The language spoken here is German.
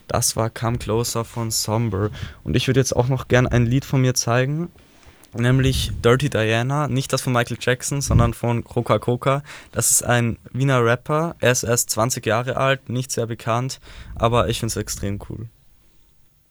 Das war Come Closer von Somber. Und ich würde jetzt auch noch gern ein Lied von mir zeigen, nämlich Dirty Diana. Nicht das von Michael Jackson, sondern von Coca Coca. Das ist ein Wiener Rapper. Er ist erst 20 Jahre alt, nicht sehr bekannt, aber ich finde es extrem cool.